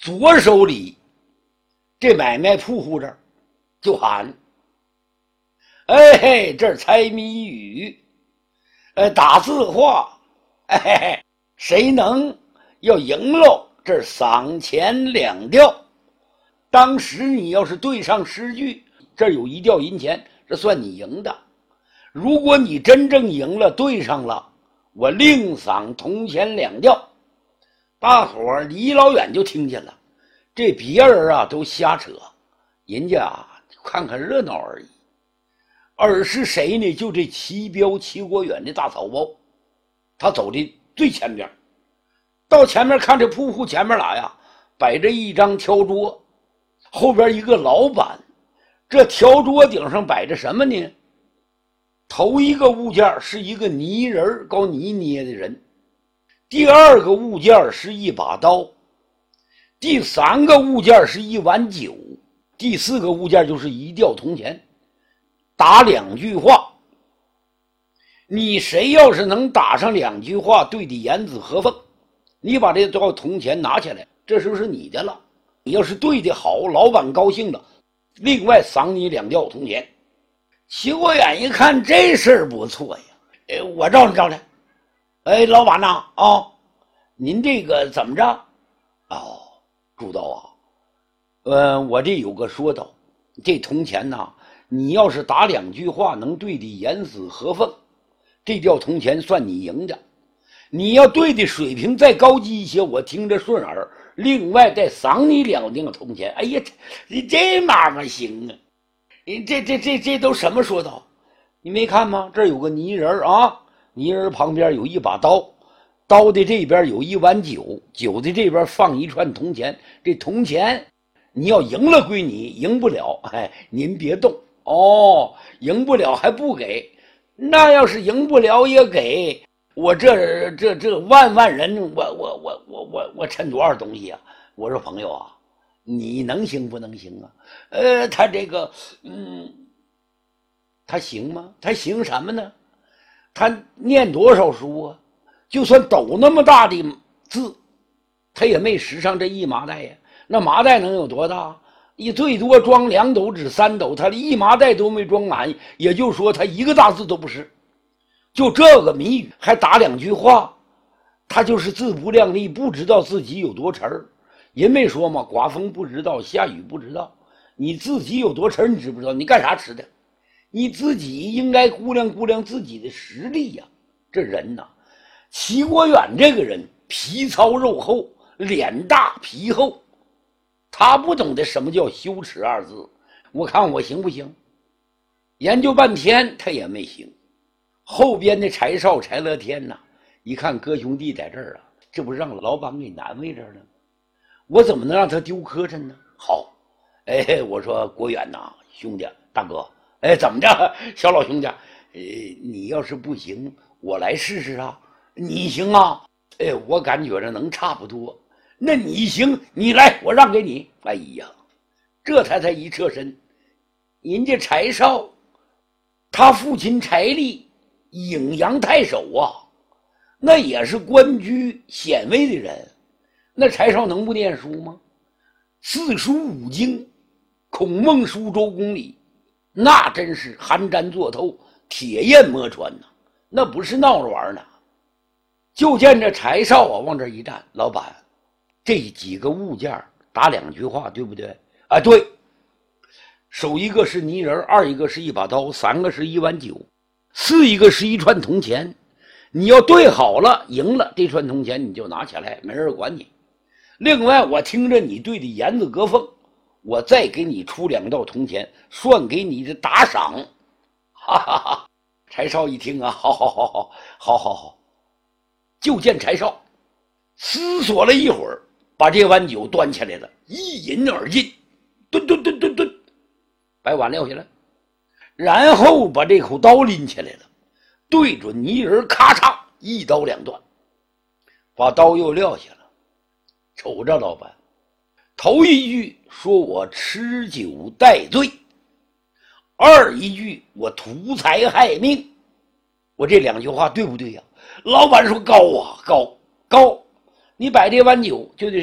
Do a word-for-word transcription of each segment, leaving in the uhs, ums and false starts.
左手里这买卖铺户这儿就喊：“哎嘿，这儿猜谜语，呃，打字画，哎嘿嘿，谁能要赢喽？这儿赏钱两吊。当时你要是对上十句，这儿有一吊银钱，这算你赢的。如果你真正赢了，对上了，我另赏铜钱两吊。”大伙儿离老远就听见了，这别人啊都瞎扯，人家啊看看热闹而已。而是谁呢？就这齐彪齐国远的大草包，他走的最前边，到前面看这铺户前面哪呀，摆着一张条桌，后边一个老板。这条桌顶上摆着什么呢？头一个物件是一个泥人，搞泥捏的人。第二个物件是一把刀，第三个物件是一碗酒，第四个物件就是一吊铜钱。打两句话，你谁要是能打上两句话对的言子合缝，你把这吊铜钱拿起来，这时候是你的了。你要是对的好，老板高兴了，另外赏你两吊铜钱。齐国远一看这事儿不错呀，哎，我照着照着。哎，老板呐，啊、哦，您这个怎么着？哦，主刀啊，呃，我这有个说道，这铜钱呐，你要是打两句话能对的言子合缝，这吊铜钱算你赢的。你要对的水平再高级一些，我听着顺耳，另外再赏你两锭铜钱。哎呀，你这买卖行啊！你这这这这都什么说道？你没看吗？这儿有个泥人啊，泥人旁边有一把刀，刀的这边有一碗酒，酒的这边放一串铜钱。这铜钱你要赢了归你，赢不了，哎，您别动哦。赢不了还不给，那要是赢不了也给。我这这这万万人，我我我我我我趁多少东西啊？我说朋友啊，你能行不能行啊？呃，他这个，嗯，他行吗？他行什么呢？他念多少书啊？就算斗那么大的字，他也没识上这一麻袋呀。那麻袋能有多大？一最多装两斗至三斗，他一麻袋都没装满，也就是说他一个大字都不识。就这个谜语还打两句话，他就是自不量力，不知道自己有多沉儿。人没说嘛，刮风不知道，下雨不知道。你自己有多沉，你知不知道？你干啥吃的？你自己应该估量估量自己的实力呀。这人呐，齐国远这个人皮糙肉厚，脸大皮厚，他不懂得什么叫羞耻二字。我看我行不行？研究半天他也没行。后边的柴少柴乐天呐，一看哥兄弟在这儿啊，这不让老板给难为着了，我怎么能让他丢磕碜呢？好，哎，我说国远呐，兄弟大哥，哎，怎么着，小老兄弟，呃，你要是不行，我来试试啊。你行啊？哎，我感觉着能差不多。那你行，你来，我让给你。哎呀，这才才一侧身，人家柴少，他父亲柴立。颍阳太守啊，那也是官居显位的人，那柴少能不念书吗？四书五经，孔孟书周公理，那真是寒毡做透，铁砚磨穿呐，那不是闹着玩呢。就见这柴少啊往这一站，老板，这几个物件打两句话，对不对？啊，对。手一个是泥人，二一个是一把刀，三个是一碗酒。四一个是一串铜钱，你要对好了，赢了这串铜钱你就拿起来，没人管你。另外，我听着你对的言子隔缝，我再给你出两道铜钱，算给你的打赏。哈哈哈！柴少一听啊，好好好好好好好，就见柴少思索了一会儿，把这碗酒端起来了，一饮而尽，吨吨吨吨吨，把碗撂下来。然后把这口刀拎起来了，对准泥人咔嚓一刀两断，把刀又撂下了。瞅着老板，头一句说我吃酒戴罪，二一句我图财害命，我这两句话对不对呀？老板说高啊高高，你摆这碗酒就得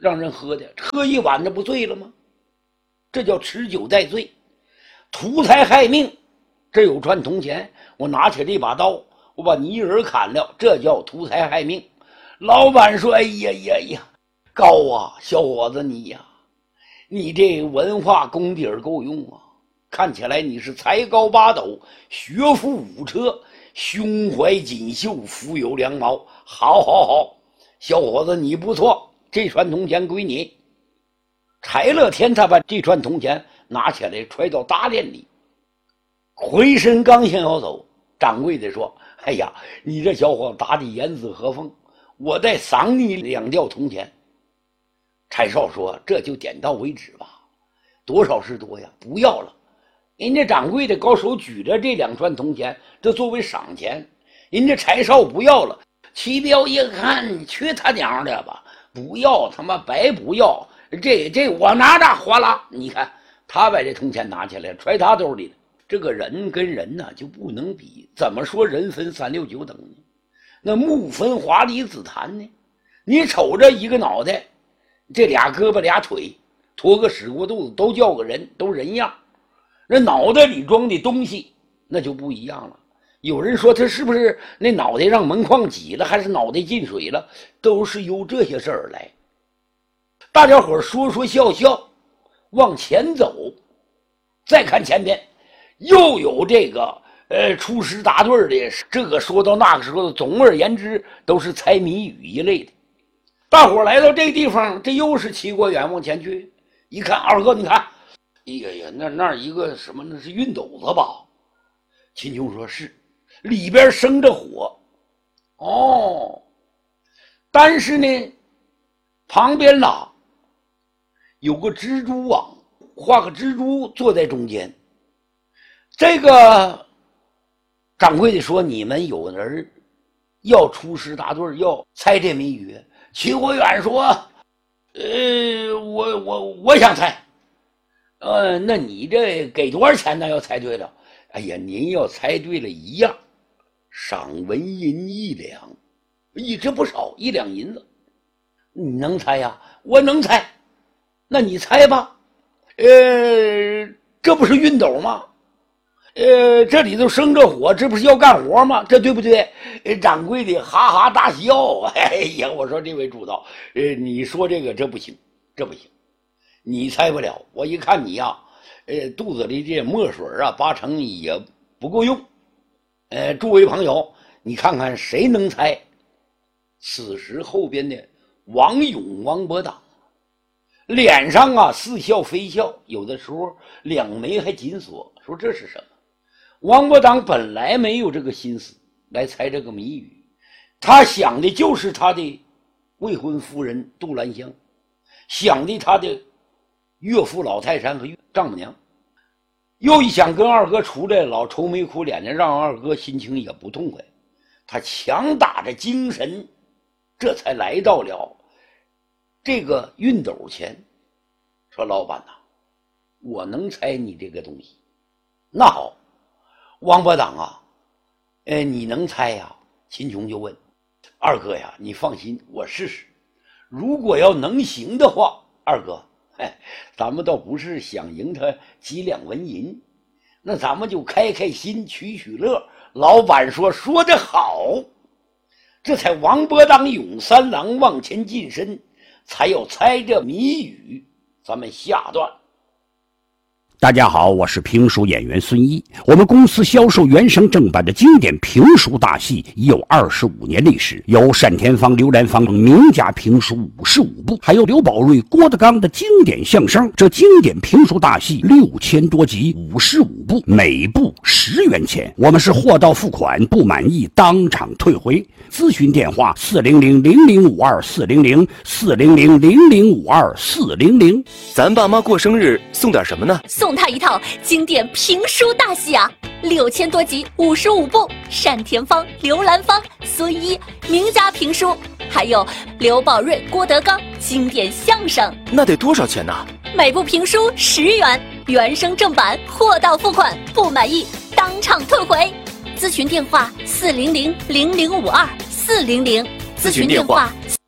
让人喝的，喝一碗这不醉了吗？这叫持酒待醉，图财害命。这有串铜钱，我拿起这把刀，我把你一人砍了，这叫图财害命。老板说：“哎呀呀呀，高啊，小伙子你呀，你这文化功底儿够用啊！看起来你是才高八斗，学富五车，胸怀锦绣，腹有良毛。好好好，小伙子你不错，这串铜钱归你。”柴乐天他把这串铜钱拿起来揣到大链里，回身刚想要走，掌柜的说：“哎呀，你这小伙子打的严丝合缝，我再赏你两吊铜钱。”柴少说：“这就点到为止吧，多少是多呀，不要了。”人家掌柜的高手举着这两串铜钱，这作为赏钱，人家柴少不要了。齐彪一看，去他娘的吧，不要他妈白不要，这这我拿着，哗啦，你看他把这铜钱拿起来揣他兜里了。这个人跟人呢就不能比，怎么说人分三六九等呢？那木分华离子谈呢？你瞅着一个脑袋，这俩胳膊俩腿，拖个屎锅肚子都叫个人，都人样。那脑袋里装的东西那就不一样了。有人说他是不是那脑袋让门框挤了，还是脑袋进水了，都是由这些事儿来。大家伙说说笑笑，往前走，再看前边又有这个呃出师答对的，这个说到那个时候的，总而言之都是猜谜语一类的。大伙来到这个地方，这又是齐国远往前去，一看，二哥你看，哎呀呀，那那一个什么，那是熨斗子吧？秦琼说是，里边生着火。哦，但是呢，旁边呐有个蜘蛛网，画个蜘蛛坐在中间。这个掌柜的说：“你们有人要出师答对，要猜这谜语。”齐国远说：“呃，我我我想猜。呃，那你这给多少钱呢？要猜对了？哎呀，您要猜对了一样，赏纹银一两，一这不少，一两银子。你能猜呀？我能猜。那你猜吧。呃，这不是熨斗吗？呃，这里头生着火，这不是要干活吗？这对不对？呃，掌柜的哈哈大笑。哎呀，我说这位主导，呃，你说这个这不行，这不行，你猜不了。我一看你呀，呃，肚子里这墨水啊，八成也不够用。呃，诸位朋友，你看看谁能猜？此时后边的王勇、王伯党，脸上啊似笑非笑，有的时候两眉还紧锁，说这是什么？王伯党本来没有这个心思来猜这个谜语，他想的就是他的未婚夫人杜兰香，想的他的岳父老泰山和丈母娘，又一想跟二哥出来老愁眉苦脸的，让二哥心情也不痛快，他强打着精神，这才来到了这个熨斗前，说：“老板呐，我能猜你这个东西。”那好，王伯党啊，呃，你能猜呀？秦琼就问：“二哥呀，你放心，我试试。如果要能行的话，二哥，哎，咱们倒不是想赢他几两纹银，那咱们就开开心，取取乐。”老板说：“说得好。”这才王伯党勇三郎往前近身，才要猜这谜语。咱们下段。 大家好，我是评书演员孙一。我们公司销售原声正版的经典评书大戏已有二十五年历史，有单田芳、刘兰芳名家评书五十五部，还有刘宝瑞、郭德纲的经典相声。这经典评书大戏六千多集，五十五部，每部十元钱。我们是货到付款，不满意当场退回。咨询电话：四零零零零五二四零零四零零零零五二四零零。 咱爸妈过生日送点什么呢？ 送他一套经典评书大戏啊，六千多集，五十五部，单田芳、刘兰芳、孙一名家评书，还有刘宝瑞、郭德纲经典相声。 那得多少钱呢？ 每部评书十元，原声正版，货到付款，不满意当场退回。咨询电话：四零零零零五二四零零。咨询电话。